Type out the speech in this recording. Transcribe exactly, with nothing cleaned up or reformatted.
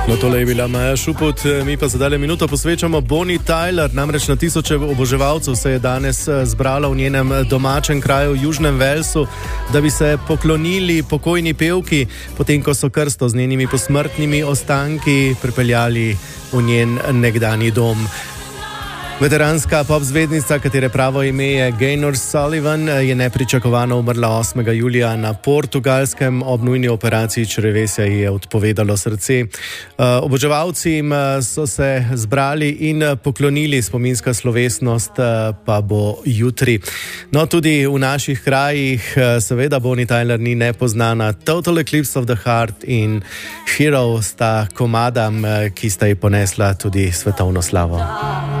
No, tole je bila Maja Šuput, mi pa zadalje minuto posvečamo Bonnie Tyler. Namreč na tisoče oboževalcev se je danes zbralo v njenem domačem kraju v Južnem Walesu, da bi se poklonili pokojni pevki, potem ko so krsto z njenimi posmrtnimi ostanki pripeljali v njen nekdani dom. Veteranska pop zvezdnica, katere pravo ime je Gaynor Sullivan, je nepričakovano umrla osmega julija na Portugalskem. Ob nujni operaciji črevesja ji je odpovedalo srce. Oboževalci so se zbrali in poklonili, spominska slovesnost pa bo jutri. No, tudi v naših krajih seveda Bonnie Tyler ni nepoznana. Total Eclipse of the Heart in Hero sta komada, ki sta ji ponesla tudi svetovno slavo.